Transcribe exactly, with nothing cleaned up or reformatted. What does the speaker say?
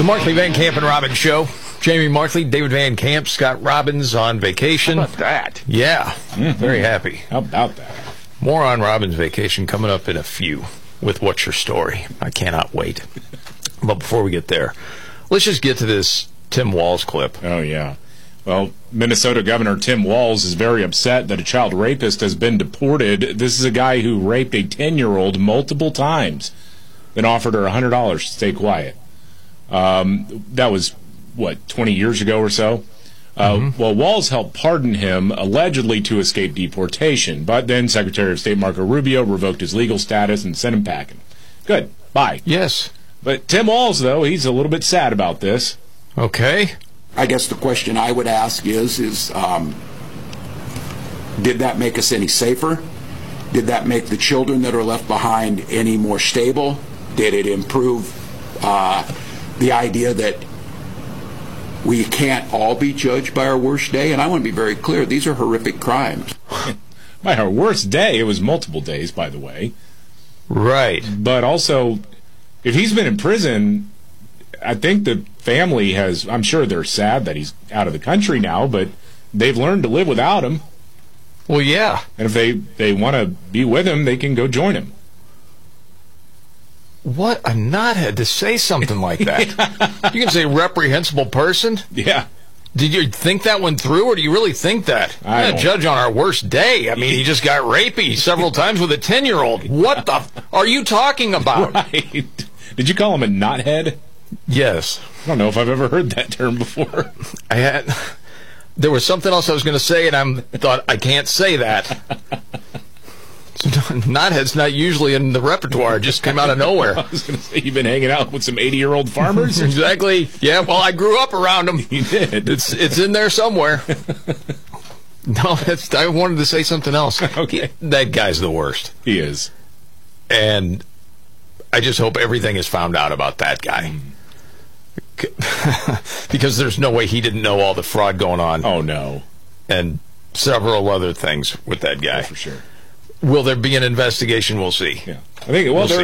The Markley, Van Camp, and Robbins Show. Jamie Markley, David Van Camp, Scott Robbins on vacation. How about that? Yeah, Mm-hmm. very happy. How about that? More on Robbins' vacation coming up in a few with What's Your Story. I cannot wait. But before we get there, let's just get to this Tim Walz clip. Oh, yeah. Well, Minnesota Governor Tim Walz is very upset that a child rapist has been deported. This is a guy who raped a ten-year-old multiple times, then offered her one hundred dollars to stay quiet. Um, that was, what, twenty years ago or so? Uh, mm-hmm. Well, Walz helped pardon him, allegedly to escape deportation, but then Secretary of State Marco Rubio revoked his legal status and sent him packing. Good. Bye. Yes. But Tim Walz, though, he's a little bit sad about this. Okay. I guess the question I would ask is, is um, did that make us any safer? Did that make the children that are left behind any more stable? Did it improve uh, the idea that we can't all be judged by our worst day? And I want to be very clear, these are horrific crimes. By our worst day, it was multiple days, by the way. Right. But also, if he's been in prison, I think the family has, I'm sure they're sad that he's out of the country now, but they've learned to live without him. Well, yeah. And if they, they want to be with him, they can go join him. What a knothead to say something like that. You can say reprehensible person? Yeah. Did you think that one through, or do you really think that? I I'm don't. a judge on our worst day. I mean, he just got rapey several times with a ten-year-old. What the f- are you talking about? Right. Did you call him a knothead? Yes. I don't know if I've ever heard that term before. I had. There was something else I was going to say, and I thought, I can't say that. Knothead's not usually in the repertoire. It just came out of nowhere. I was going to say, you've been hanging out with some eighty-year-old farmers? Exactly. Yeah, well, I grew up around them. You did. It's it's in there somewhere. No, that's, I wanted to say something else. Okay. He, that guy's the worst. He is. And I just hope everything is found out about that guy. Because there's no way he didn't know all the fraud going on. Oh, no. And several other things with that guy. Yeah, for sure. Will there be an investigation? We'll see. Yeah. I think, well, We'll there,